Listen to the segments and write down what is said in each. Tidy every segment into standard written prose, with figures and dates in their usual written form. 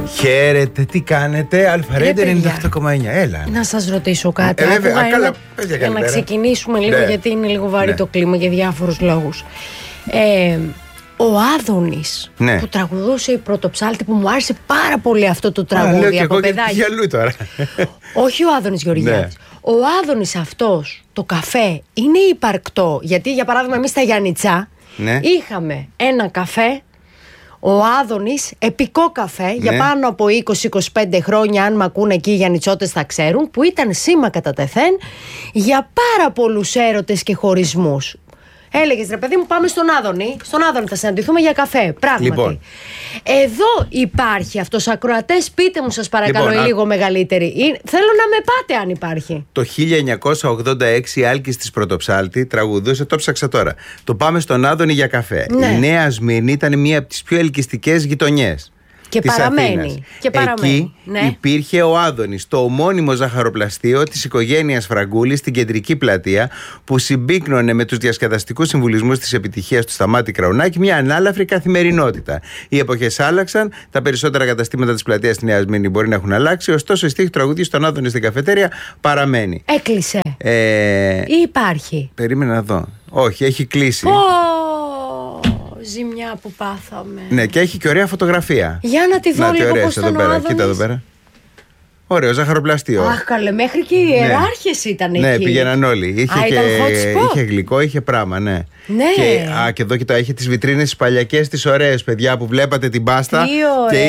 Χαίρετε, τι κάνετε? Αλφαρέντε 98,9. Έλα. Να σας ρωτήσω κάτι. Καλά, για να ξεκινήσουμε λίγο, γιατί είναι λίγο βαρύ το κλίμα για διάφορους λόγους. Ο Άδωνης, που τραγουδούσε η Πρωτοψάλτη, που μου άρεσε πάρα πολύ αυτό το τραγούδι. Λέω και εγώ γιατί αλλού τώρα. Όχι ο Άδωνης Γεωργιάδης. Ο Άδωνης αυτός, το καφέ, είναι υπαρκτό. Γιατί για παράδειγμα εμείς στα Γιαννιτσά είχαμε ένα καφέ, ο Άδωνης, επικό καφέ, για πάνω από 20-25 χρόνια, αν μ' ακούνε εκεί οι Γιαννιτσότες θα ξέρουν, που ήταν σήμα κατά τεθέν για πάρα πολλούς έρωτες και χωρισμούς. Έλεγες, ρε παιδί μου, πάμε στον Άδωνη. Στον Άδωνη θα συναντηθούμε για καφέ. Πράγματι. Λοιπόν. Εδώ υπάρχει αυτός. Ακροατές, πείτε μου, σας παρακαλώ, λίγο μεγαλύτερη. Θέλω να με πάτε αν υπάρχει. Το 1986 η Άλκης της Πρωτοψάλτη τραγουδούσε, το ψάξα τώρα, το Πάμε στον Άδωνη για καφέ. Η Νέα Σμύρνη ήταν μία από τις πιο ελκυστικές γειτονιές. Και παραμένει. Εκεί υπήρχε ο Άδωνης, το ομώνυμο ζαχαροπλαστείο της οικογένειας Φραγκούλη στην κεντρική πλατεία, που συμπίκνωνε με τους διασκεδαστικούς συμβουλισμούς της επιτυχίας του Σταμάτη Κραουνάκη μια ανάλαφρη καθημερινότητα. Οι εποχές άλλαξαν, τα περισσότερα καταστήματα της πλατείας στη Νέα Σμύρνη μπορεί να έχουν αλλάξει, ωστόσο η στίχη του τραγουδιού στον Άδωνη στην καφετέρια παραμένει. Έκλεισε. Ή υπάρχει? Περίμενα να δω. Όχι, έχει κλείσει. Ζημιά που πάθαμε. Ναι, και έχει και ωραία φωτογραφία. Για να τη δω λίγο πώς ήταν ο Άδωνης. Κοίτα εδώ πέρα. Ωραίο ζαχαροπλαστείο. Αχ, καλέ, μέχρι και οι ιεράρχες ήταν εκεί. Ναι, πήγαιναν όλοι. Είχε γλυκό, είχε πράγμα, ναι. Και εδώ κοιτά, είχε τις βιτρίνες τις παλιακές, τις ωραίες, παιδιά, που βλέπατε την πάστα. Και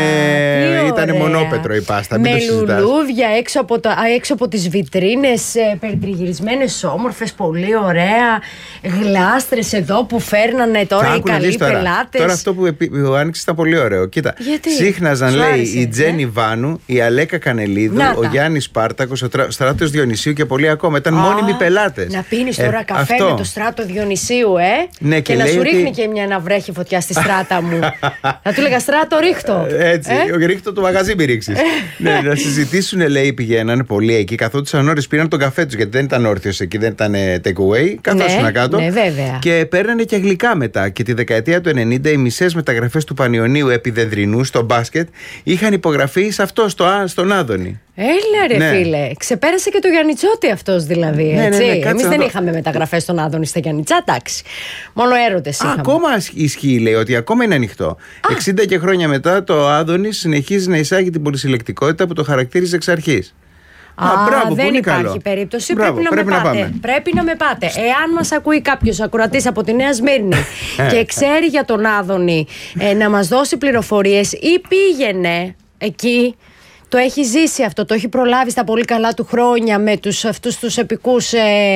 ήταν μονόπετρο η πάστα. Με λουλούδια έξω από τις βιτρίνες, περιτριγυρισμένες όμορφες, πολύ ωραία. Γλάστρες εδώ που φέρνανε τώρα οι καλοί πελάτες. Τώρα αυτό που άνοιξε ήταν πολύ ωραίο. Κοίτα, σύχναζαν, λέει, η Τζέννη Βάνου, η Αλέκα Κανελίδου, ο Γιάννης Σπάρτακος, ο Στράτος Διονυσίου και πολλοί ακόμα. Ήταν μόνιμοι πελάτες. Να πίνεις τώρα καφέ με το Στράτο Διονυσίου, ναι, και να σου ρίχνει και μια να βρέχει φωτιά στη στράτα μου. Θα του λέγα, Στράτο, ρίχτω. Έτσι, ρίχτω το μαγαζί μη ρίξεις. Ναι, να συζητήσουν, λέει, πηγαίναν πολλοί εκεί. Καθόντουσαν ώρες, πήραν τον καφέ τους, γιατί δεν ήταν όρθιος εκεί, δεν ήταν take away. Καθόσουν κάτω. Ναι, βέβαια. Και παίρνανε και γλυκά μετά. Και τη δεκαετία του 90 οι μισές μεταγραφές του Πανιωνίου επιδεδρινού στο μπάσκετ είχαν υπογραφεί σε αυτό, στον Άδωνη. Έλα ρε φίλε, ξεπέρασε και το Γιαννιτσότη αυτός δηλαδή, έτσι. Εμείς δεν είχαμε μεταγραφές στον Άδωνη στα Γιαννιτσά, εντάξει. Μόνο έρωτες είχαμε. Ακόμα ισχύει, λέει, ότι ακόμα είναι ανοιχτό. 60 και χρόνια μετά το Άδωνη συνεχίζει να εισάγει την πολυσυλλεκτικότητα που το χαρακτήριζε εξ αρχής. Μπράβο, δεν υπάρχει καλό. περίπτωση. Πρέπει να με πάτε. Εάν μας ακούει κάποιος ακροατής από τη Νέα Σμύρνη και ξέρει για τον Άδωνη, να μας δώσει πληροφορίες, ή πήγαινε εκεί. Το έχει ζήσει αυτό, το έχει προλάβει στα πολύ καλά του χρόνια με αυτούς τους επικούς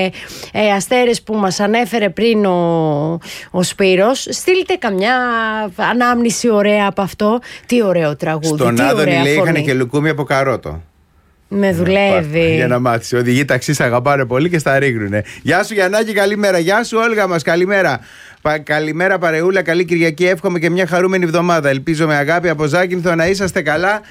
αστέρες που μας ανέφερε πριν ο Σπύρος. Στείλτε καμιά ανάμνηση ωραία από αυτό. Τι ωραίο τραγούδι. Στον Άδωνη, λέει, είχαν και λουκούμι από καρότο. Με δουλεύει. Για να μάθεις. Οδηγοί ταξί σ' αγαπάνε πολύ και στα ρίχνουνε. Γεια σου Γιαννάκη, καλημέρα. Γεια σου Όλγα μας, καλημέρα. Καλημέρα παρεούλα, καλή Κυριακή. Εύχομαι και μια χαρούμενη εβδομάδα. Ελπίζω με αγάπη από Ζάκυνθο να είσαστε καλά.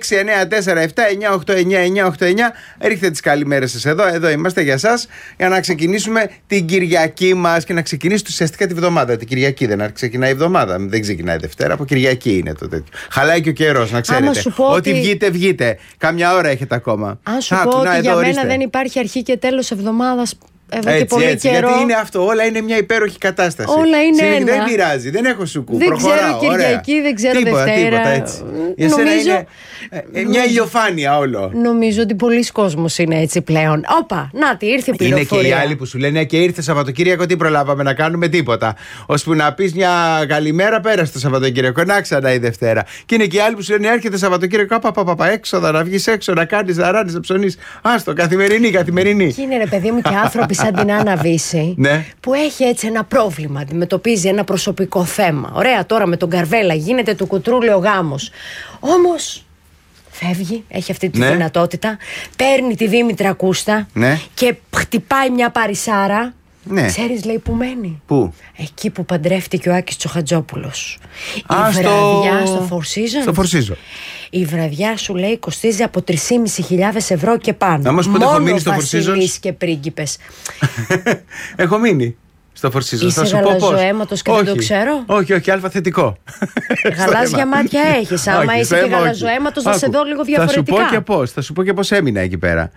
694-7-989-989. Ρίχτε τις καλημέρες σας εδώ είμαστε για σας, για να ξεκινήσουμε την Κυριακή μας και να ξεκινήσει ουσιαστικά τη βδομάδα. Την Κυριακή δεν ξεκινάει η εβδομάδα, δεν ξεκινάει Δευτέρα, από Κυριακή είναι το τέτοιο. Χαλάει και ο καιρός, να ξέρετε. Ό,τι βγείτε. Κάμια ώρα έχετε ακόμα. Αν σου πω ότι για μένα δεν υπάρχει αρχή και τέλος εβδομάδας. Έτσι, γιατί είναι αυτό, όλα είναι μια υπέροχη κατάσταση. Όλα είναι ένα. Δεν πειράζει, δεν έχω σουκού. Δεν ξέρω Κυριακή, δεν ξέρω Δευτέρα. Τίποτα έτσι. Για σένα είναι μια ηλιοφάνεια όλο. Νομίζω ότι πολλοί κόσμος είναι έτσι πλέον. Όπα, να ήρθε η πληροφορία. Είναι και οι άλλοι που σου λένε και ήρθε Σαββατοκύριακο, τι προλάβαμε να κάνουμε, τίποτα. Ώσπου να πεις μια καλημέρα, πέρασε το Σαββατοκύριακο, να ξανά η Δευτέρα. Και είναι και οι άλλοι που σου λένε έρχεται Σαββατοκύριακο, έξοδα, να βγεις έξω, να κάνεις, να ράνεις, να ψωνείς. Άστο, καθημερινή. Και είναι ρε παιδί μου και άνθρωποι σαν την Άννα Βύση, που έχει έτσι ένα πρόβλημα, αντιμετωπίζει ένα προσωπικό θέμα. Ωραία, τώρα με τον Καρβέλα γίνεται του κουτρούλιο γάμος. Όμως φεύγει, έχει αυτή τη δυνατότητα, παίρνει τη Δήμητρα Κούστα και χτυπάει μια παρισάρα. Ξέρεις, λέει, που μένει. Πού? Εκεί που παντρεύτηκε ο Άκης Τσοχατζόπουλος. Η βραδιά στο Four Seasons. Η βραδιά, σου λέει, κοστίζει από 3.500 ευρώ και πάνω. Να μας πότε έχω μείνει στο Four Seasons. Βασιλείς και πρίγκιπες. Έχω μείνει. Στο Four Seasons. Είσαι γαλαζοαίματος και δεν το ξέρω. Όχι, αλφα θετικό. Γαλάζια μάτια έχεις. Άμα είσαι και γαλαζοαίματος, θα σε δω λίγο διαφορετικά. Θα σου πω και πώς έμεινα εκεί πέρα.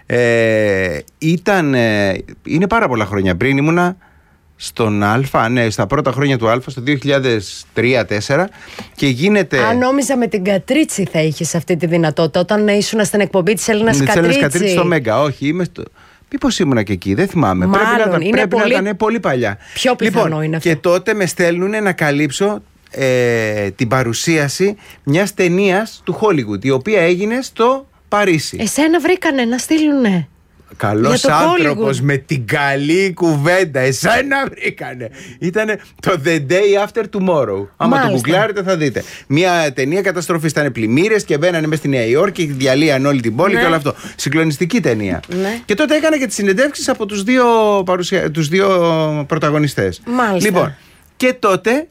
Είναι πάρα πολλά χρόνια πριν. Ήμουνα στον Α, ναι, στα πρώτα χρόνια του Α, στο 2003-2004 και γίνεται. Νόμιζα με την Κατρίτσι θα είχες αυτή τη δυνατότητα όταν ήσουν στην εκπομπή της Έλληνας Κατρίτσι. Στο Μέγκα, όχι, είμαι στο. Μήπως ήμουνα και εκεί, δεν θυμάμαι. Μάλλον, πρέπει να ήταν πολύ παλιά. Πιο πιθανό είναι αυτό. Και τότε με στέλνουν να καλύψω την παρουσίαση μιας ταινίας του Hollywood, η οποία έγινε στο Παρίσι. Εσένα βρήκανε να στείλουνε. Καλός άνθρωπος με την καλή κουβέντα. Εσένα βρήκανε. Ήτανε το The Day After Tomorrow. Άμα το γκουγκλάρετε θα δείτε. Μια ταινία καταστροφής. Ήταν πλημμύρες και μπαίνανε μέσα στη Νέα Υόρκη και διαλύαν όλη την πόλη, ναι, και όλο αυτό. Συγκλονιστική ταινία. Ναι. Και τότε έκανα και τις συνεντεύξεις από τους δύο πρωταγωνιστές. Μάλιστα. Λοιπόν, και τότε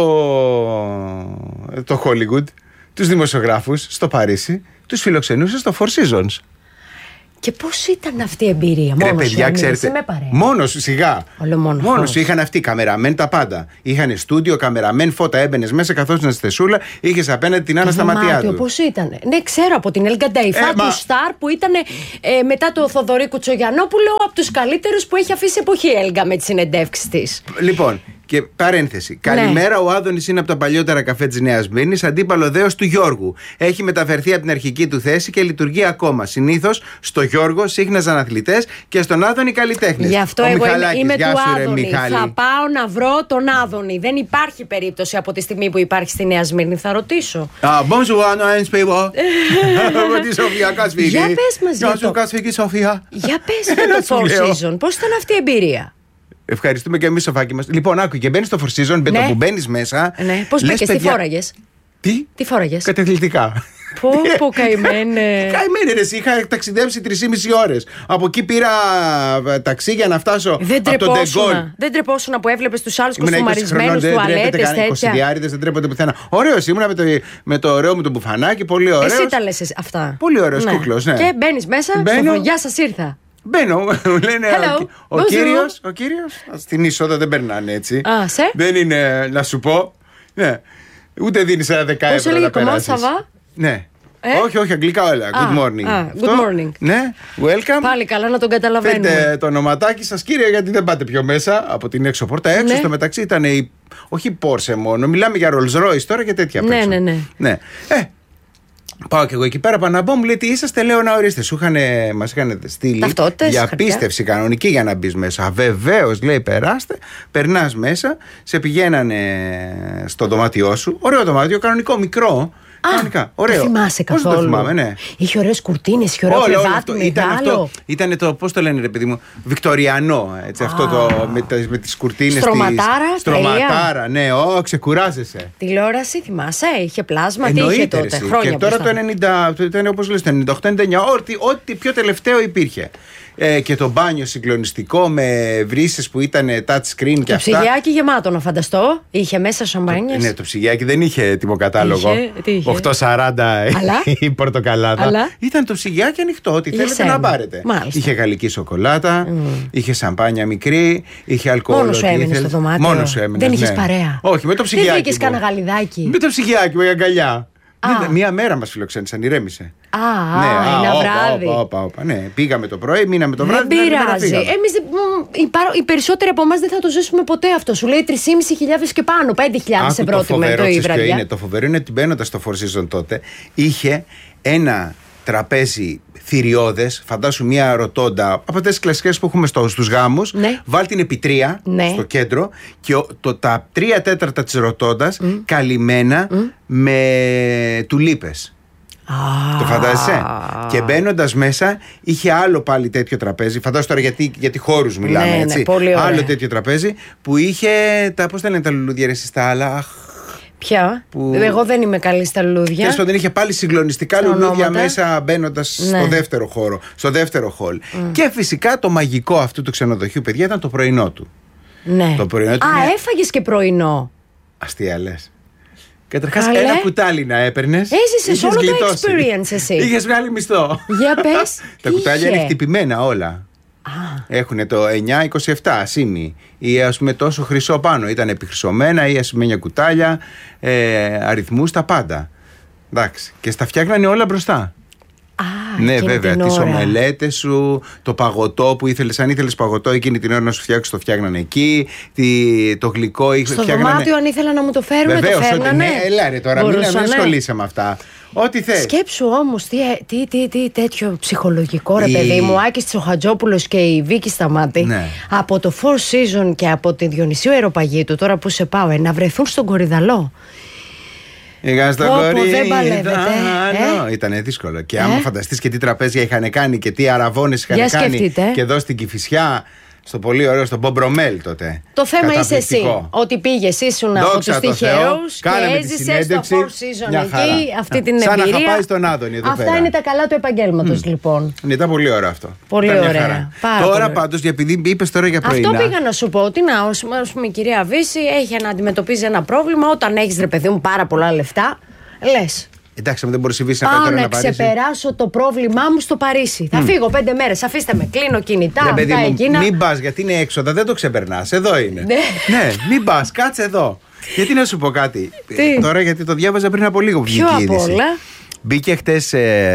το Hollywood, τους δημοσιογράφους στο Παρίσι, τους φιλοξενούσε στο Four Seasons. Και πώς ήταν αυτή η εμπειρία? Μόνος σου, ξέρετε, μόνος σου, σιγά. Μόνος σου. Είχαν αυτοί καμεραμέν τα πάντα. Είχαν στούντιο, καμεραμέν, φώτα, έμπαινες μέσα, καθώς στη θεσούλα, είχες απέναντι την Άννα Σταματιάδου. Πώς ήταν? Ναι, ξέρω από την Έλγα Νταϊφά, του Σταρ, που ήταν μετά το Θοδωρή Κουτσογιαννόπουλο, από τους καλύτερους που έχει αφήσει εποχή η Έλγα με τις συνεντεύξεις της. Λοιπόν. Και παρένθεση. Ναι. Καλημέρα, ο Άδωνης είναι από τα παλιότερα καφέ της Νέας Μύρνης, αντίπαλο δέος του Γιώργου. Έχει μεταφερθεί από την αρχική του θέση και λειτουργεί ακόμα. Συνήθως στο Γιώργο σύχναζαν αθλητές και στον Άδωνη καλλιτέχνες. Γι' αυτό εγώ είμαι του Άδωνη. Θα πάω να βρω τον Άδωνη. Δεν υπάρχει περίπτωση από τη στιγμή που υπάρχει στη Νέα Σμύρνη. Θα ρωτήσω. Bonjour, Noël Spivo. τη Σοφία Κασφίγη. Για πες μας για πες για το Four Seasons. Πώς ήταν αυτή η εμπειρία? Ευχαριστούμε και εμείς, Σοφάκι μας. Λοιπόν, άκου, και μπαίνεις στο Four Seasons, με το που μπαίνεις μέσα. Ναι, πώς μπήκες, τι φόραγες? Τι φόραγες? Καταθλιπτικά. Πω, καημένε. Καημένε, ρε, είχα ταξιδέψει 3,5 ώρες. Από εκεί πήρα ταξί για να φτάσω από τον Ντεγκόλ. Δεν τρεπόσουνα που έβλεπες τους άλλους κοστομαρισμένους, τουαλέτες, τέτοια. Δεν τρέπονται πουθενά. Ωραίος ήμουνα με το ωραίο μου το μπουφανάκι, πολύ ωραίος. Εσύ τα λες αυτά. Πολύ ωραίος κούκλος, ναι. Και μπαίνεις μέσα, γεια σας, ήρθα. Μπαίνω, μου λένε ο κύριος. Στην είσοδο δεν περνάνε έτσι. Δεν είναι, να σου πω. Ναι. Ούτε δίνεις ένα 10 ευρώ να περάσεις. Ναι. Όχι, αγγλικά όλα. Good morning. Good morning. Ναι, welcome. Πάλι καλά να τον καταλαβαίνουμε. Φέρτε το ονοματάκι σας, κύριε, γιατί δεν πάτε πιο μέσα από την έξω πόρτα. Έξω στο μεταξύ ήταν όχι Porsche μόνο. Μιλάμε για Rolls Royce τώρα και τέτοια πράγματα. Ναι. Πάω και εγώ εκεί πέρα, πάνω να μπω, μου λέει τι είσαστε, λέω να ορίστε. Μας είχαν στείλει για πίστευση κανονική για να μπει μέσα. Βεβαίως, λέει, περάστε, περνάς μέσα, σε πηγαίνανε στο δωμάτιό σου. Ωραίο δωμάτιο, κανονικό, μικρό. Το θυμάσαι καθόλου? Πώς το θυμάμαι, ναι. Είχε ωραίες κουρτίνες, είχε ωραίο κρεβάτι μεγάλο. Ήταν το, πώς το λένε ρε παιδί μου, βικτοριανό. Έτσι, αυτό με τις κουρτίνες. Στρωματάρα, ναι, ξεκουράζεσαι. Τηλεόραση, θυμάσαι, είχε πλάσμα, τι είχε τότε, χρόνια. Και τώρα το 90, ήταν όπως λες, το 98-99, ό,τι πιο τελευταίο υπήρχε. Και το μπάνιο συγκλονιστικό με βρύσες που ήταν touch screen και αυτά. Το ψυγιάκι γεμάτο, να φανταστώ. Είχε μέσα σαμπάνιες. Ναι, το ψυγιάκι δεν είχε έτοιμο κατάλογο. 8,40 η πορτοκαλάδα. Ήταν το ψυγιάκι ανοιχτό, ό,τι θέλετε να πάρετε. Μάλιστα. Είχε γαλλική σοκολάτα, είχε σαμπάνια μικρή, είχε αλκοόλ. Μόνο σου έμεινε στο δωμάτιο. Μόνο σου έμεινε. Δεν είχε παρέα? Όχι, με το ψυγιάκι. Δεν βρήκες κανένα γαλιδάκι? Με το ψυγιάκι, με αγκαλιά. Μία μέρα μας φιλοξένησαν, ηρέμησε. Ένα βράδυ. Ναι, πήγαμε το πρωί, μείναμε το βράδυ. Δεν πειράζει. Εμείς οι περισσότεροι από εμάς δεν θα το ζήσουμε ποτέ αυτό. Σου λέει 3.500 και πάνω, 5.000 ευρώ το βραδιά. Το φοβερό είναι ότι μπαίνοντας στο Four Seasons τότε είχε ένα τραπέζι θηριώδες, φαντάσου μια ροτόντα από τις κλασικές που έχουμε στους γάμους. Ναι. Βάλ την επί 3 στο κέντρο και τα 3/4 της ροτόντας καλυμμένα με τουλίπες. Το φαντάζεσαι? Και μπαίνοντας μέσα είχε άλλο πάλι τέτοιο τραπέζι. Φαντάζομαι τώρα γιατί χώρους μιλάμε, έτσι. Άλλο τέτοιο τραπέζι που είχε πώς τα λένε τα λουλούδια ρε στα άλλα. Ποια? Εγώ δεν είμαι καλή στα λουλούδια. Τέλος πάντων, είχε πάλι συγκλονιστικά λουλούδια μέσα μπαίνοντας στο δεύτερο χώρο, στο δεύτερο χολ. Και φυσικά το μαγικό αυτού του ξενοδοχείου, παιδιά, ήταν το πρωινό του. Ναι. Το πρωινό του έφαγες και πρωινό? Αστεία λες. Καταρχάς, ένα κουτάλι να έπαιρνες. Έζησες όλο το experience εσύ. Είχες βγάλει μισθό. Για πες. Τα κουτάλια είναι χτυπημένα όλα. Έχουν το 9-27 ασήμι ή ας πούμε τόσο χρυσό πάνω. Ήταν επιχρυσωμένα ή ασημένια κουτάλια, αριθμούς, τα πάντα. Εντάξει. Και στα φτιάχνανε όλα μπροστά. Ναι, βέβαια. Τις ομελέτες σου, το παγωτό που ήθελες, αν ήθελες παγωτό εκείνη την ώρα να σου φτιάξεις, το φτιάχνανε εκεί. Το γλυκό στο δωμάτιο, αν ήθελα να μου το φέρουν, το φέρνανε. Ναι, έλα ρε τώρα, μην ασχολείσαι με αυτά. Ό,τι θες. Σκέψου όμως τι τέτοιο ψυχολογικό, ρε παιδί μου, Άκης Τσοχατζόπουλος και η Βίκη Σταμάτη, από το Four Seasons και από τη Διονυσίου Αεροπαγίτου, τώρα που σε πάω, να βρεθούν στον Κορυδαλό. Δεν παλεύετε. Ήτανε δύσκολο. Και άμα φανταστείς και τι τραπέζια είχαν κάνει και τι αραβώνες είχαν κάνει και εδώ στην Κηφισιά, στο πολύ ωραίο, στον Μπομπρομέλ τότε. Το θέμα είσαι εσύ. Ότι πήγες, ήσουν από τους τυχερούς και έζησες στο Four Seasons εκεί αυτή την εμπειρία. Σαν να είχα πάει στον Άδωνη εδώ πέρα. Αυτά είναι τα καλά του επαγγέλματος λοιπόν. Ήταν πολύ ωραίο αυτό. Πολύ ωραία. Τώρα πάντως, επειδή είπες τώρα για πρωινά. Αυτό πήγα να σου πω, ότι η κυρία Βύση έχει να αντιμετωπίζει ένα πρόβλημα όταν έχεις, ρε παιδί μου, πάρα πολλά λεφτά. Λες. Εντάξει, δεν μπορεί να πάει τώρα να ξεπεράσω το πρόβλημά μου στο Παρίσι. Θα φύγω 5 μέρες. Αφήστε με, κλείνω κινητά. Μην πας, γιατί είναι έξοδα, δεν το ξεπερνάς. Εδώ είναι. Ναι, μην πας, κάτσε εδώ. Γιατί να σου πω κάτι. Τώρα, γιατί το διάβαζα πριν από λίγο. Ποιο απ' όλα? Μπήκε χτες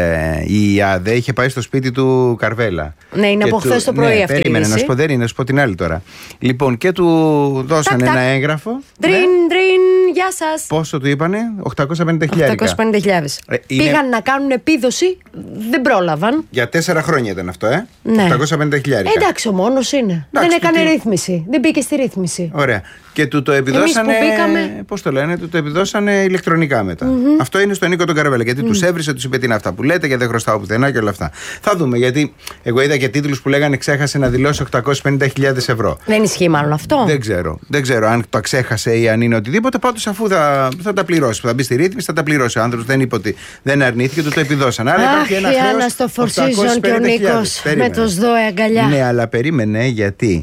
η ΙΑΔΕ, είχε πάει στο σπίτι του Καρβέλα. Ναι, είναι από χθες το πρωί αυτή. Περίμενε, να σου πω την άλλη τώρα. Λοιπόν, και του δώσανε ένα έγγραφο. Ντριν, γεια σας. Πόσο του είπανε? 850.000. 850.000. Πήγαν να κάνουν επίδοση, δεν πρόλαβαν. Για 4 χρόνια ήταν αυτό, Ναι. 850.000. Εντάξει, ο μόνος είναι. Δεν έκανε ρύθμιση. Δεν μπήκε στη ρύθμιση. Ωραία. Και του το επιδώσανε. Πώς το λένε, του το επιδώσανε ηλεκτρονικά μετά. Αυτό είναι στον Νίκο τον Καρβέλα. Γιατί τους έβρισε, τους είπε τι είναι αυτά που λέτε, γιατί δεν χρωστάω πουθενά και όλα αυτά. Θα δούμε, γιατί εγώ είδα και τίτλους που λέγανε ξέχασε να δηλώσει 850.000 ευρώ. Δεν ισχύει μάλλον αυτό. Δεν ξέρω αν το ξέχασε ή αν είναι οτιδήποτε. Πάντως αφού θα τα πληρώσει, θα μπει στη ρύθμιση, θα τα πληρώσει. Ο άνθρωπος δεν είπε ότι δεν αρνήθηκε, του το επιδώσαν. Άρα υπάρχει ένα χρέος. Άννα στο Four Seasons και ο Νίκος με το ΣΔΟΕ αγκαλιά. Ναι, αλλά περίμενε, γιατί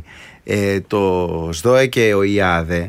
το ΣΔΟΕ και ο ΙΑΔΕ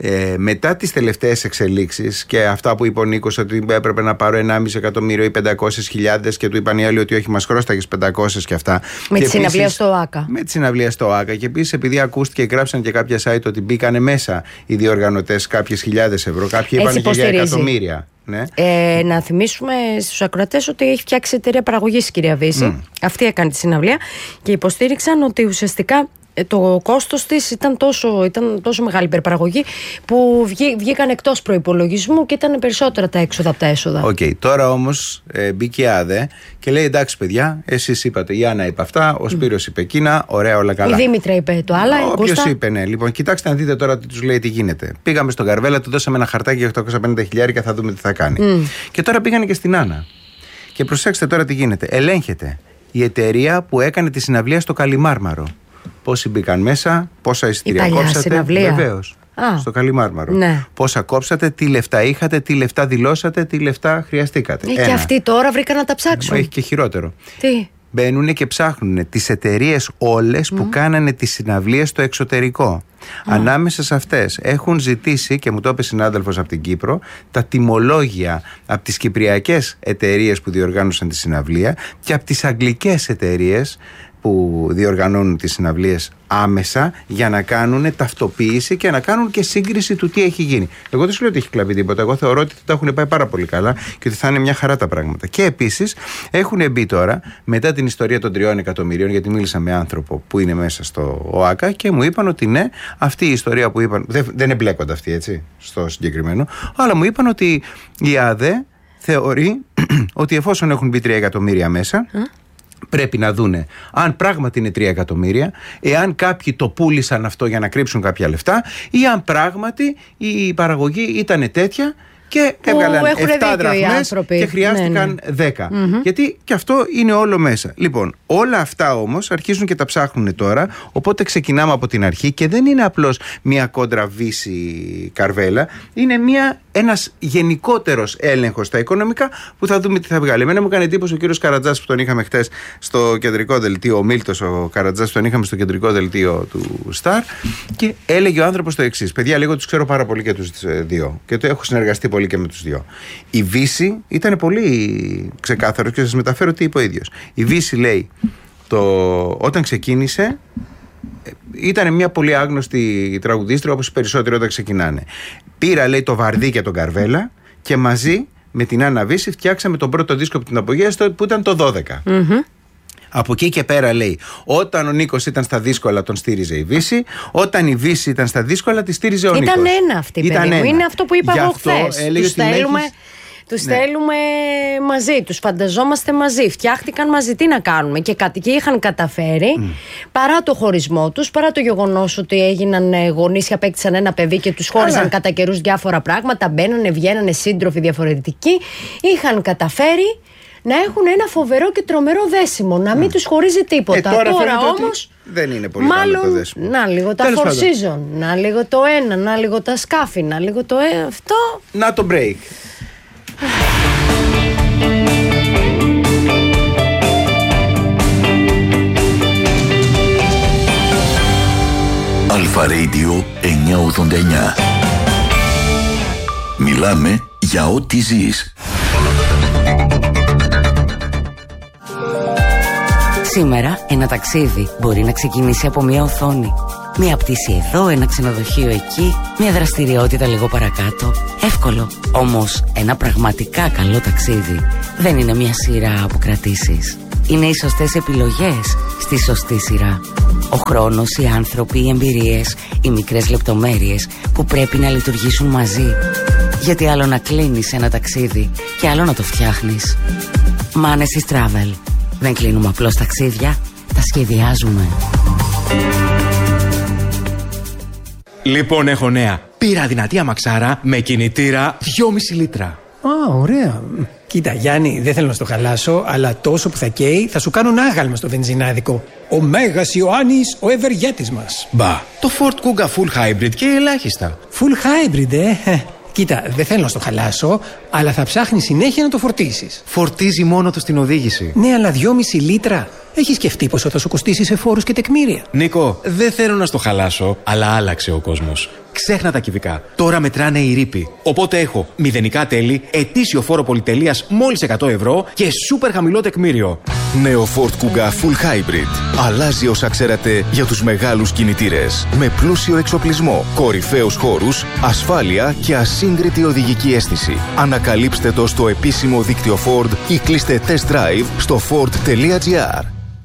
μετά τις τελευταίες εξελίξεις και αυτά που είπε ο Νίκος ότι έπρεπε να πάρω 1,5 εκατομμύριο ή 500.000 και του είπαν οι άλλοι ότι όχι, μας χρώσταγες 500 και αυτά. Με τη συναυλία στο ΟΑΚΑ. Με τη συναυλία στο ΟΑΚΑ. Και επίσης, επειδή ακούστηκε και γράψαν και κάποια site ότι μπήκανε μέσα οι διοργανωτές κάποιες χιλιάδες ευρώ, κάποιοι είπαν και για εκατομμύρια. Ναι. Να θυμίσουμε στους ακροατές ότι έχει φτιάξει εταιρεία παραγωγής η κυρία Βύση. Αυτή έκανε τη συναυλία και υποστήριξαν ότι ουσιαστικά το κόστος της ήταν τόσο μεγάλη υπερπαραγωγή που βγήκαν εκτός προϋπολογισμού και ήταν περισσότερα τα έξοδα από τα έσοδα. Τώρα όμως μπήκε η ΑΔΕ και λέει εντάξει παιδιά, εσείς είπατε, η Άννα είπε αυτά, ο Σπύρος είπε εκείνα, ωραία, όλα καλά. Η Δήμητρα είπε το άλλα. Όποιος είπε, ναι. Λοιπόν, κοιτάξτε να δείτε τώρα τι τους λέει, τι γίνεται. Πήγαμε στον Καρβέλα, του δώσαμε ένα χαρτάκι για 850.000 και θα δούμε τι θα κάνει. Και τώρα πήγανε και στην Άννα. Και προσέξτε τώρα τι γίνεται. Ελέγχεται η εταιρεία που έκανε τη συναυλία στο Καλιμάρμαρο. Πόσοι μπήκαν μέσα, πόσα εισιτήρια κόψατε. Βεβαίως. Στο Καλιμάρμαρο. Ναι. Πόσα κόψατε, τι λεφτά είχατε, τι λεφτά δηλώσατε, τι λεφτά χρειαστήκατε. Και αυτοί τώρα βρήκαν να τα ψάξουν. Έχει και χειρότερο. Τι? Μπαίνουν και ψάχνουν τις εταιρείες όλες που κάνανε τις συναυλίες στο εξωτερικό. Ανάμεσα σε αυτές έχουν ζητήσει, και μου το είπε συνάδελφος από την Κύπρο, τα τιμολόγια από τις κυπριακές εταιρείες που διοργάνωσαν τη συναυλία και από τις αγγλικές εταιρείες που διοργανώνουν τις συναυλίες άμεσα, για να κάνουν ταυτοποίηση και να κάνουν και σύγκριση του τι έχει γίνει. Εγώ δεν σου λέω ότι έχει κλαπεί τίποτα. Εγώ θεωρώ ότι τα έχουν πάει πάρα πολύ καλά και ότι θα είναι μια χαρά τα πράγματα. Και επίσης έχουν μπει τώρα, μετά την ιστορία των 3 εκατομμυρίων, γιατί μίλησα με άνθρωπο που είναι μέσα στο ΟΑΚΑ και μου είπαν ότι ναι, αυτή η ιστορία που είπαν. Δεν εμπλέκονται αυτοί, έτσι, στο συγκεκριμένο, αλλά μου είπαν ότι η ΑΔΕ θεωρεί ότι εφόσον έχουν μπει 3 εκατομμύρια μέσα. Πρέπει να δούνε αν πράγματι είναι 3 εκατομμύρια, εάν κάποιοι το πούλησαν αυτό για να κρύψουν κάποια λεφτά, ή αν πράγματι η παραγωγή ήταν τέτοια και έβγαλαν 7 δραχμές και χρειάστηκαν 10. Γιατί και αυτό είναι όλο μέσα. Λοιπόν, όλα αυτά όμως αρχίζουν και τα ψάχνουν τώρα, οπότε ξεκινάμε από την αρχή και δεν είναι απλώς μια κόντρα Βύση Καρβέλα, είναι ένας γενικότερος έλεγχος στα οικονομικά που θα δούμε τι θα βγάλει. Εμένα μου έκανε εντύπωση ο κύριος Καρατζάς που τον είχαμε χτες στο κεντρικό δελτίο, ο Μίλτος ο Καρατζάς που τον είχαμε στο κεντρικό δελτίο του Σταρ, και έλεγε ο άνθρωπος το εξής. Παιδιά, λίγο τους ξέρω πάρα πολύ και τους δύο και το έχω συνεργαστεί πολύ και με τους δύο. Η Βύση ήταν πολύ ξεκάθαρος και σας μεταφέρω τι είπε ο ίδιος. Η Βύση λέει όταν ξεκίνησε, ήταν μια πολύ άγνωστη τραγουδίστρια, όπως οι περισσότεροι όταν ξεκινάνε. Πήρα, λέει, το Βαρδί και τον Καρβέλα και μαζί με την Άννα Βύση φτιάξαμε τον πρώτο δίσκο από την Απογεία που ήταν το 12. Από εκεί και πέρα, λέει, όταν ο Νίκος ήταν στα δύσκολα τον στήριζε η Βύση, όταν η Βύση ήταν στα δύσκολα τη στήριζε ο Νίκος. Ήταν ένα αυτή, παιδί μου. Είναι αυτό που είπα εγώ χθες. Τους θέλουμε μαζί, τους φανταζόμαστε μαζί, φτιάχτηκαν μαζί, τι να κάνουμε. Και είχαν καταφέρει, παρά το χωρισμό τους, παρά το γεγονός ότι έγιναν γονείς και απέκτησαν ένα παιδί και τους χώριζαν κατά καιρούς διάφορα πράγματα, μπαίνανε, βγαίνανε σύντροφοι διαφορετικοί, είχαν καταφέρει να έχουν ένα φοβερό και τρομερό δέσιμο, να μην τους χωρίζει τίποτα. Τώρα όμως δεν είναι πολύ καλό το δέσιμο. Να λίγο τα Four Seasons, να λίγο το ένα, να λίγο τα σκάφη, να λίγο το αυτό. Να το break. Αλφα Radio 989. Μιλάμε για ό,τι ζεις. Σήμερα ένα ταξίδι μπορεί να ξεκινήσει από μια οθόνη. Μια πτήση εδώ, ένα ξενοδοχείο εκεί, μια δραστηριότητα λίγο παρακάτω. Εύκολο. Όμως ένα πραγματικά καλό ταξίδι δεν είναι μια σειρά από κρατήσεις. Είναι οι σωστές επιλογές στη σωστή σειρά. Ο χρόνος, οι άνθρωποι, οι εμπειρίες, οι μικρές λεπτομέρειες που πρέπει να λειτουργήσουν μαζί. Γιατί άλλο να κλείνεις ένα ταξίδι και άλλο να το φτιάχνεις. Manesis Travel. Δεν κλείνουμε απλώς ταξίδια, τα σχεδιάζουμε. Λοιπόν, έχω νέα. Πήρα δυνατή αμαξάρα με κινητήρα 2,5 λίτρα. Α, ωραία. Κοίτα, Γιάννη, δεν θέλω να στο χαλάσω, αλλά τόσο που θα καίει θα σου κάνουν άγαλμα στο βενζινάδικο. Ο Μέγας Ιωάννης, ο ευεργέτης μας. Μπα, το Ford Kuga Full Hybrid και ελάχιστα. Full Hybrid, Κοίτα, δεν θέλω να στο χαλάσω, αλλά θα ψάχνει συνέχεια να το φορτίσεις. Φορτίζει μόνο του στην οδήγηση. Ναι, αλλά 2,5 λίτρα. Έχεις σκεφτεί πόσο θα σου κοστίσει σε φόρους και τεκμήρια? Νίκο, δεν θέλω να στο χαλάσω, αλλά άλλαξε ο κόσμος. Ξέχνα τα κυβικά. Τώρα μετράνε οι ρήποι. Οπότε έχω μηδενικά τέλη, ετήσιο φόρο πολυτελείας μόλις 100 ευρώ και σούπερ χαμηλό τεκμήριο. Νέο Ford Kuga Full Hybrid. Αλλάζει όσα ξέρατε για τους μεγάλους κινητήρες. Με πλούσιο εξοπλισμό, κορυφαίους χώρους, ασφάλεια και ασύγκριτη οδηγική αίσθηση. Ανακαλύψτε το στο επίσημο δίκτυο Ford ή κλείστε test drive στο ford.gr.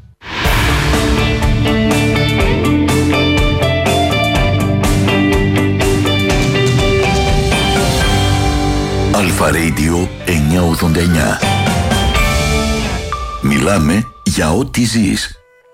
Αλφα Radio 989. Μιλάμε για ό,τι ζεις.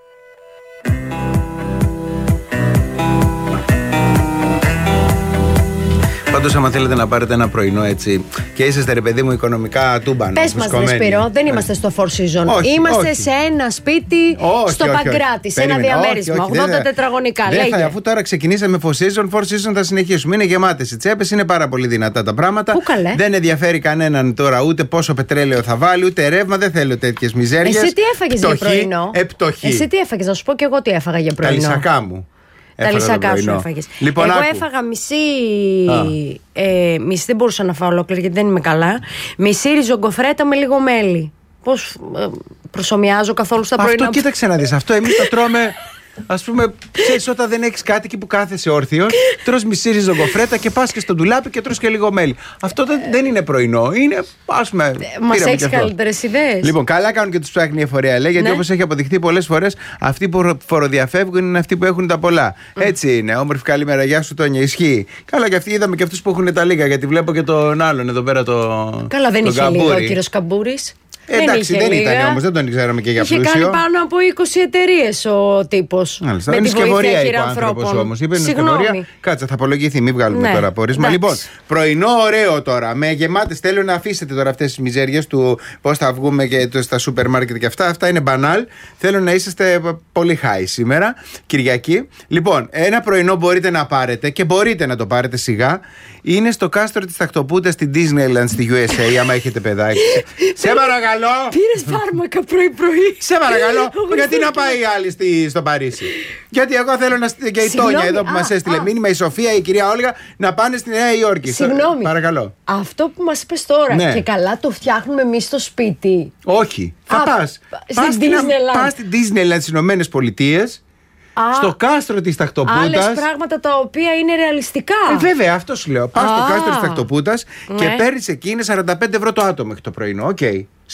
Πάντως, άμα θέλετε να πάρετε ένα πρωινό έτσι και είσαστε, ρε παιδί μου, οικονομικά τούμπανο. Πες μας, ρε Σπύρο, δεν είμαστε στο Four Seasons. Είμαστε σε ένα σπίτι στο Παγκράτη, σε ένα διαμέρισμα. 80 τετραγωνικά. Αφού τώρα ξεκινήσαμε Four Seasons θα συνεχίσουμε. Είναι γεμάτες οι τσέπες, είναι πάρα πολύ δυνατά τα πράγματα. Δεν ενδιαφέρει κανέναν τώρα ούτε πόσο πετρέλαιο θα βάλει, ούτε ρεύμα. Δεν θέλω τέτοιες μιζέριες. Εσύ τι έφαγες για πρωινό? Εσύ τι έφαγες, να σου πω και εγώ τι έφαγα για πρωινό. Τα λυσακά μου. Τα λυσακά σου έφαγες. Λοιπόν, εγώ έφαγα μισή, δεν μπορούσα να φάω ολόκληρη γιατί δεν είμαι καλά. Μισή ριζογκοφρέτα με λίγο μέλι. Πώς προσομοιάζω καθόλου στα πρωινά? Αυτό κοίταξε να δεις. Αυτό εμείς το τρώμε. Ας πούμε, ξέρεις, όταν δεν έχεις κάτι εκεί που κάθεσαι όρθιος, τρως μισή ριζογκοφρέτα και πας και στο ντουλάπι και τρως και λίγο μέλι. Αυτό δεν είναι πρωινό. Είναι, ας πούμε. Μας έχεις καλύτερες ιδέες. Λοιπόν, καλά κάνουν και τους ψάχνει η εφορία, λέει, γιατί όπως έχει αποδειχθεί πολλές φορές, αυτοί που φοροδιαφεύγουν είναι αυτοί που έχουν τα πολλά. Έτσι είναι. Όμορφη καλημέρα, γεια σου, Τόνια. Ισχύει. Καλά, και αυτοί είδαμε και αυτούς που έχουν τα λίγα, γιατί βλέπω και τον άλλον εδώ πέρα το. Καλά, δεν είχε λίγο ο κύριος Καμπούρης. Εντάξει, δεν ήταν όμως, δεν τον ξέραμε και για πλούσιο. Είχε κάνει πάνω από 20 εταιρείες ο τύπος. Μάλιστα, με τη βοήθεια χειρανθρώπων. Όμως. Συγγνώμη. Κάτσε, θα απολογηθεί, μην βγάλουμε τώρα πόρισμα. Λοιπόν, πρωινό ωραίο τώρα. Με γεμάτες, θέλω να αφήσετε τώρα αυτές τις μιζέριες του πώς θα βγούμε και στα σούπερ μάρκετ και αυτά. Αυτά είναι μπανάλ. Θέλω να είσαστε πολύ high σήμερα, Κυριακή. Λοιπόν, ένα πρωινό μπορείτε να πάρετε και μπορείτε να το πάρετε σιγά. Είναι στο κάστρο της Τακτοπούτας στην Disneyland στη USA, άμα έχετε παιδάκι. Σε παρακαλώ. παρακαλώ. Πήρες φάρμακα πρωί-πρωί. Σε παρακαλώ. Γιατί να πάει η άλλη στο Παρίσι? Γιατί εγώ θέλω και η Τόνια εδώ που μας έστειλε μήνυμα, η Σοφία, η κυρία Όλγα, να πάνε στη Νέα Υόρκη. Συγγνώμη. Παρακαλώ. Αυτό που μας είπες τώρα, και καλά το φτιάχνουμε εμείς στο σπίτι. Όχι. Θα πας. Πας στην Disneyland στις Ηνωμένες Πολιτείες. Στο κάστρο της Τακτοπούτας. Άλλες πράγματα τα οποία είναι ρεαλιστικά. Βέβαια, αυτό σου λέω. Πας στο κάστρο της Τακτοπούτας και παίρνεις εκεί, είναι 45 ευρώ το άτομο μέχρι το πρωινό. Οκ.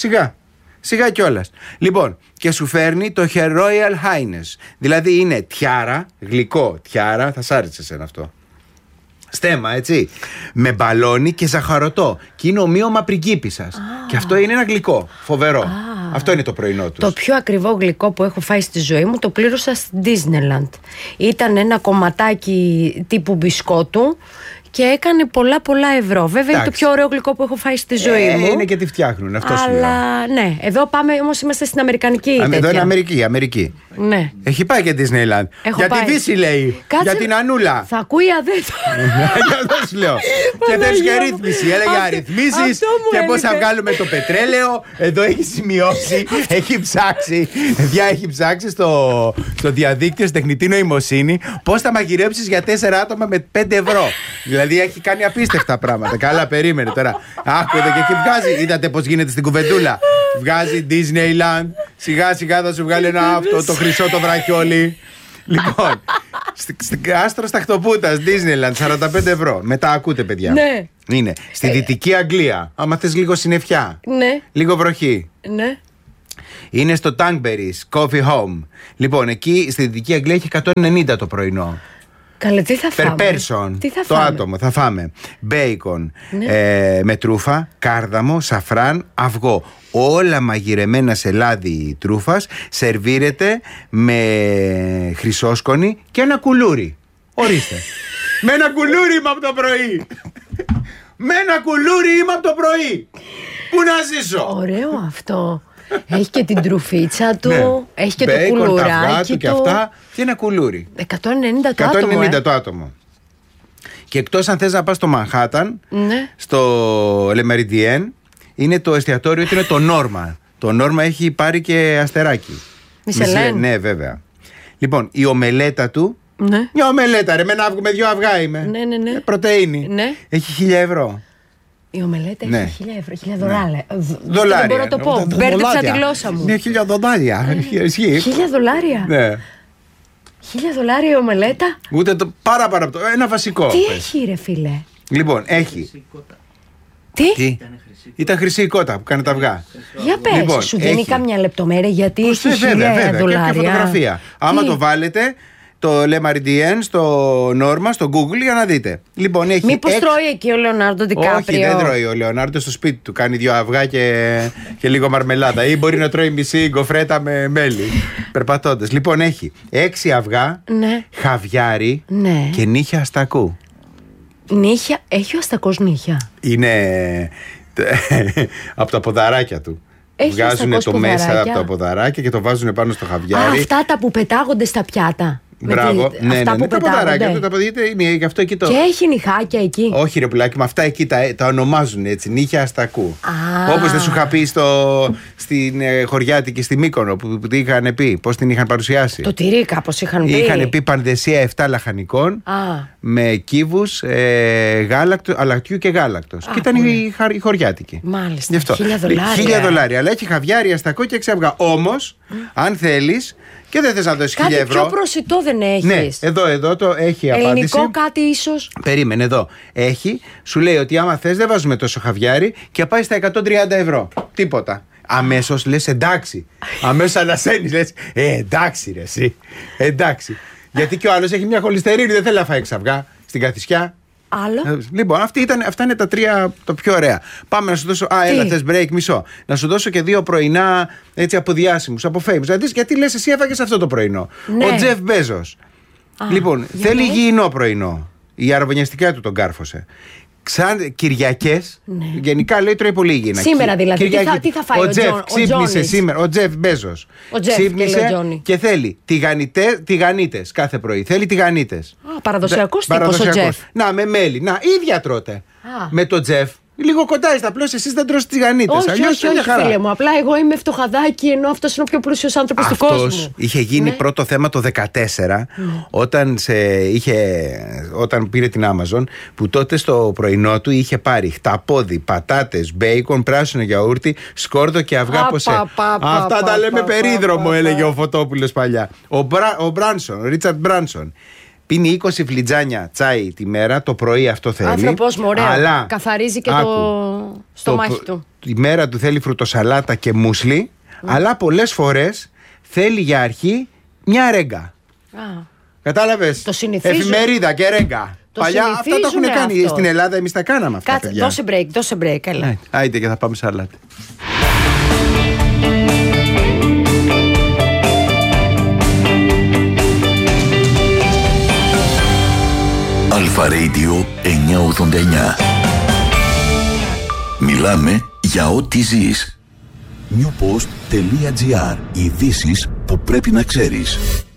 Σιγά κιόλας. Λοιπόν, και σου φέρνει το Her Royal Highness. Δηλαδή είναι τιάρα, γλυκό τιάρα, θα σ' άρεσε εσένα αυτό. Στέμα, έτσι. Με μπαλόνι και ζαχαρωτό. Και είναι ομοίωμα πριγκίπισσας. Και αυτό είναι ένα γλυκό. Φοβερό. Αυτό είναι το πρωινό τους. Το πιο ακριβό γλυκό που έχω φάει στη ζωή μου το πλήρωσα στην Disneyland. Ήταν ένα κομματάκι τύπου μπισκότου και έκανε πολλά ευρώ. Βέβαια είναι το πιο ωραίο γλυκό που έχω φάει στη ζωή μου. Είναι και τι φτιάχνουν, αυτό σου λέω. Αλλά ναι, εδώ πάμε όμως, είμαστε στην Αμερικανική. Εδώ είναι Αμερική. Ναι. Έχει πάει και Disneyland. Για τη Δύση λέει. Για την Ανούλα. Θα ακούει αδέτο. Αυτό σου λέω. Και θέλει και ρύθμιση. Έλεγε αριθμίσεις και πώς θα βγάλουμε το πετρέλαιο. Εδώ έχει σημειώσει. Έχει ψάξει. Έχει ψάξει στο διαδίκτυο, στη τεχνητή νοημοσύνη, πώς θα μαγειρέψεις για 4 άτομα με 5 ευρώ. Δηλαδή έχει κάνει απίστευτα πράγματα. Καλά, περίμενε τώρα. Άκου εδώ και εκεί βγάζει. Είδατε πώς γίνεται στην κουβεντούλα. Βγάζει Disneyland. Σιγά σιγά θα σου βγάλει ένα αυτό το χρυσό το βραχιόλι. Λοιπόν, στην Άστρο Τακτοπούτας, Disneyland, 45 ευρώ. Μετά ακούτε, παιδιά. Ναι. Είναι στη Δυτική Αγγλία. Άμα θες λίγο συννεφιά. Ναι. Λίγο βροχή. Ναι. Είναι στο Tankberry's Coffee Home. Λοιπόν, εκεί στη Δυτική Αγγλία έχει 190 το πρωινό. Καλέ, τι θα φάμε? Per person, το άτομο θα φάμε μπέικον, με τρούφα, κάρδαμο, σαφράν, αυγό. Όλα μαγειρεμένα σε λάδι τρούφας. Σερβίρεται με χρυσόσκονη και ένα κουλούρι. Ορίστε. Με ένα κουλούρι είμαι από το πρωί. Με ένα κουλούρι είμαι από το πρωί. Πού να ζήσω? Ωραίο αυτό. Έχει και την τρουφίτσα του, έχει και Bacon, το κουλουράκι τα αυγά του. Και αυτά. Και ένα κουλούρι. 190 το άτομο. 190 το άτομο. Και εκτός αν θες να πας στο Μανχάταν, στο Le Méridien, είναι το εστιατόριο, είναι το Νόρμα. Το Νόρμα έχει πάρει και αστεράκι. Μισελέν. Ναι, βέβαια. Λοιπόν, η ομελέτα του. Ναι. Μια ομελέτα, ρε, με 2 αυγά είμαι. Ναι. Πρωτεΐνη. Ναι. Έχει 1.000 ευρώ. Η ομελέτα έχει 1.000 ευρώ, 1.000 δολάρια. Δολάρια. Δεν μπορώ να το πω. Μπέρδεψα τη γλώσσα μου. Ναι, 1.000 δολάρια. 1.000 δολάρια. Ναι. 1.000 δολάρια η ομελέτα. Ούτε το πάρα από το. Ένα βασικό. Τι έχει, ρε φίλε? Λοιπόν, έχει. Τι? Ήταν χρυσή η κότα που κάνει τα αυγά. Για πες, λοιπόν, σου δίνει κάμια λεπτομέρεια γιατί έχει 1.000 δολάρια. Και φωτογραφία. Άμα το βάλετε το Le Méridien στο Νόρμα, στο Google, για να δείτε. Λοιπόν, έχει. Μήπως τρώει εκεί ο Λεωνάρντο Ντικάπριο? Όχι, δεν τρώει ο Λεωνάρντο στο σπίτι του. Κάνει 2 αυγά και λίγο μαρμελάδα. Ή μπορεί να τρώει μισή γκοφρέτα με μέλι. Περπατώντας. Λοιπόν, έχει 6 αυγά, χαβιάρι και νύχια αστακού. Νύχια, έχει ο αστακός νύχια? Είναι από τα ποδαράκια του. Βγάζουν το μέσα από τα ποδαράκια και το βάζουν πάνω στο χαβιάρι. Αυτά τα που πετάγονται στα πιάτα. Μπράβο, ναι, τα ποδαράκια του, τα ποδείτε, είναι γι' αυτό εκεί το. Και έχει νυχάκια εκεί. Όχι, ρε πουλάκι, με αυτά εκεί τα ονομάζουν έτσι, νύχια αστακού. Όπως δεν σου είχα πει στην Χωριάτικη, στη Μύκονο, που τι είχαν πει, πώς την είχαν παρουσιάσει. Το τυρί, κάπως είχαν πει. Είχαν πει πανδεσία 7 λαχανικών με κύβους, αλατιού και γάλακτος. Και ήταν η Χωριάτικη. Μάλιστα. 1.000 δολάρια. Αλλά έχει χαβιάρι, αστακό και 6 αυγά. Όμως, αν θέλεις. Και δεν θες να δώσεις 1.000 ευρώ. Κάτι πιο προσιτό δεν έχεις? Ναι, εδώ το έχει απάντηση. Ελληνικό κάτι ίσως. Περίμενε εδώ. Έχει, σου λέει ότι άμα θες δεν βάζουμε τόσο χαβιάρι και πάει στα 130 ευρώ. Τίποτα. Αμέσως λες εντάξει. Αμέσως ανασένεις, λες εντάξει ρε εσύ. Εντάξει. Γιατί και ο άλλος έχει μια χολυστερίνη, δεν θέλει να φάει 6 αυγά στην καθισιά. Άλλο. Λοιπόν, αυτά είναι τα 3 το πιο ωραία. Πάμε να σου δώσω. Έλα, θες break, μισό. Να σου δώσω και 2 πρωινά έτσι από διάσημους, από famous. Να δεις γιατί λες εσύ έφαγες αυτό το πρωινό. Ναι. Ο Τζεφ Μπέζος. Λοιπόν, θέλει υγιεινό πρωινό. Η αραβωνιαστικά του τον κάρφωσε. Κυριακές, γενικά λέει τρώει πολύ υγιεινά. Σήμερα δηλαδή, τι θα φάει ο Τζεφ? Ξύπνησε σήμερα, ο Τζεφ Μπέζος. Ξύπνησε και θέλει τηγανίτες κάθε πρωί. Θέλει τηγανίτες. Παραδοσιακός τύπος ο Τζεφ. Να, με μέλι. Να, ίδια τρώτε. Με το Τζεφ. Λίγο κοντά είστε, απλώς εσείς δεν τρως τηγανίτες. Όχι, φίλε μου. Απλά εγώ είμαι φτωχαδάκι, ενώ αυτός είναι ο πιο πλούσιος άνθρωπος του κόσμου. Αυτός είχε γίνει πρώτο θέμα το 2014, όταν πήρε την Amazon, που τότε στο πρωινό του είχε πάρει χταπόδι, πατάτες, μπέικον, πράσινο γιαούρτι, σκόρδο και αυγά ποσέ. Αυτά τα λέμε περίδρομο, έλεγε ο Φωτόπουλος παλιά. Ο Μπράνσον, ο Ρίτσαρντ Μπράνσον, πίνει 20 φλιτζάνια τσάι τη μέρα, το πρωί αυτό θέλει. Άνθρωπος μου, ωραίο. Αλλά καθαρίζει και το στομάχι του. Τη μέρα του θέλει φρουτοσαλάτα και μουσλι, αλλά πολλές φορές θέλει για αρχή μια ρέγγα. Κατάλαβες? Το συνηθίζουν. Εφημερίδα και ρέγγα. Παλιά αυτά τα έχουν κάνει. Στην Ελλάδα εμείς τα κάναμε αυτά. Κάτσε, δώσε break, έλα. Άιντε και θα πάμε σε αλάτι. Αλφα Radio 989. Μιλάμε για ό,τι ζεις. Newpost.gr. Ειδήσεις που πρέπει να ξέρεις.